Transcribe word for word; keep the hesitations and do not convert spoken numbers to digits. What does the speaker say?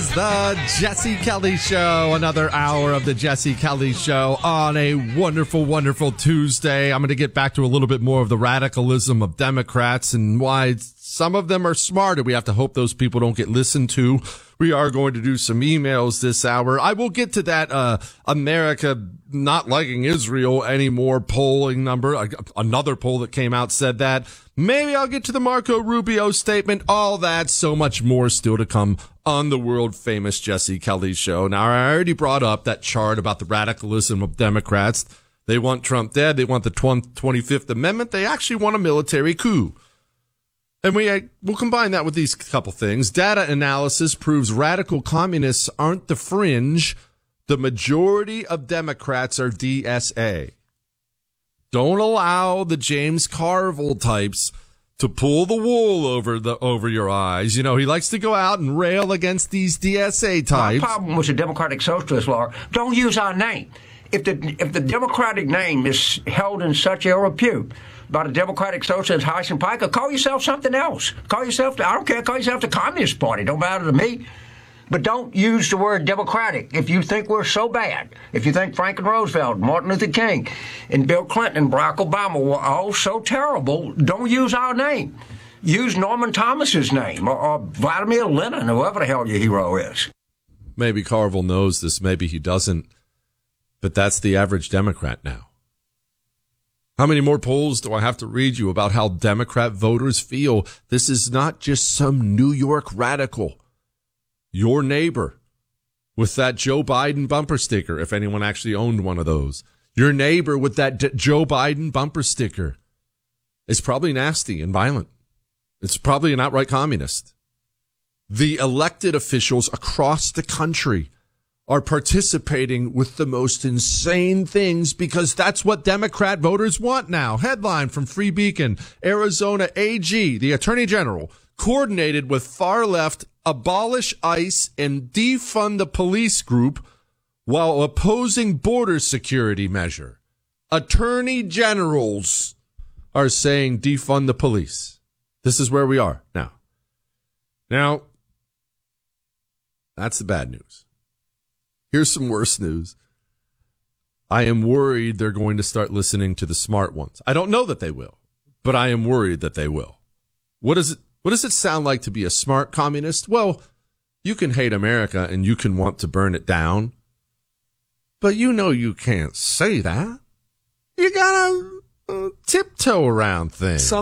is the Jesse Kelly Show. Another hour of the Jesse Kelly Show on a wonderful, wonderful Tuesday. I'm going to get back to a little bit more of the radicalism of Democrats and why some of them are smarter. We have to hope those people don't get listened to. We are going to do some emails this hour. I will get to that uh America not liking Israel anymore polling number. Another poll that came out said that. Maybe I'll get to the Marco Rubio statement. All that, so much more still to come on the world-famous Jesse Kelly Show. Now, I already brought up that chart about the radicalism of Democrats. They want Trump dead. They want the twenty-fifth Amendment. They actually want a military coup. And we, uh, we'll combine that with these couple things. Data analysis proves radical communists aren't the fringe. The majority of Democrats are D S A. Don't allow the James Carville types to pull the wool over the over your eyes. You know, he likes to go out and rail against these D S A types. My problem with the Democratic Socialist law, don't use our name. If the if the Democratic name is held in such ill repute by the Democratic Socialist Hyson Piker, call yourself something else. Call yourself, I don't care, call yourself the Communist Party. Don't matter to me. But don't use the word Democratic if you think we're so bad. If you think Franklin Roosevelt, Martin Luther King, and Bill Clinton and Barack Obama were all so terrible, don't use our name. Use Norman Thomas's name or, or Vladimir Lenin, whoever the hell your hero is. Maybe Carville knows this, maybe he doesn't. But that's the average Democrat now. How many more polls do I have to read you about how Democrat voters feel? This is not just some New York radical. Your neighbor with that Joe Biden bumper sticker, if anyone actually owned one of those. Your neighbor with that D- Joe Biden bumper sticker is probably nasty and violent. It's probably an outright communist. The elected officials across the country are participating with the most insane things because that's what Democrat voters want now. Headline from Free Beacon, Arizona A G, the Attorney General, coordinated with far-left abolish ICE and defund the police group while opposing border security measure. Attorney generals are saying defund the police. This is where we are now. Now, that's the bad news. Here's some worse news. I am worried they're going to start listening to the smart ones. I don't know that they will, but I am worried that they will. What is it? What does it sound like to be a smart communist? Well, you can hate America and you can want to burn it down, but you know you can't say that. You gotta uh, tiptoe around things. Some